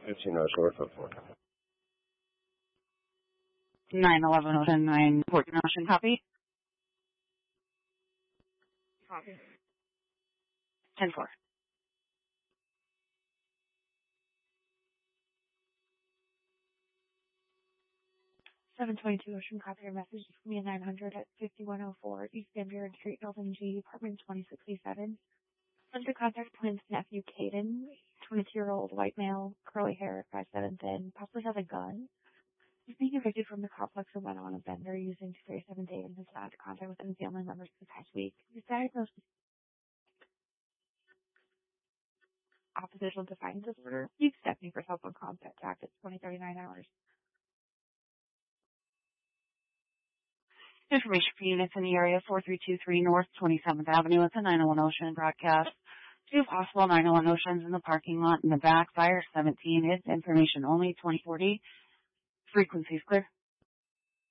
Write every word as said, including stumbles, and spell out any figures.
fifteen oh short foot four. nine eleven Ocean, nine fourteen Ocean, copy? Copy. ten four. seven twenty-two Ocean, copy your message from me at nine hundred at fifty-one oh four East Van Buren Street, Building G, apartment twenty sixty-seven. Under contact Clint's nephew, Caden, twenty-two-year-old white male, curly hair, five seven thin, possibly has a gun. He's being evicted from the complex and went on a bender using two thirty-seven day and has not had contact with any family members the past week. He's diagnosed with oppositional defiance disorder. You can step me for cell phone contact at twenty thirty-nine hours. Information for units in the area, four three two three North twenty-seventh Avenue. It's a nine oh one Ocean broadcast. Two possible nine oh one Oceans in the parking lot in the back. Fire seventeen. It's information only. twenty forty. Frequencies clear.